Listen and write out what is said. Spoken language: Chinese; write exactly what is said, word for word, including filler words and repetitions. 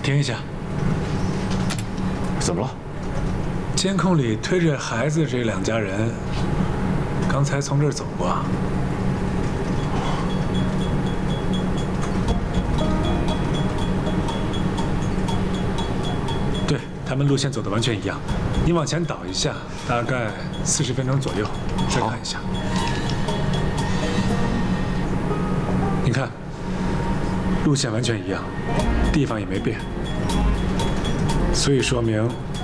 停一下！ 怎么了？ 监控里推着孩子这两家人，刚才从这儿走过。对，他们路线走的完全一样。你往前倒一下，大概四十分钟左右，再看一下。你看，路线完全一样，地方也没变，所以说明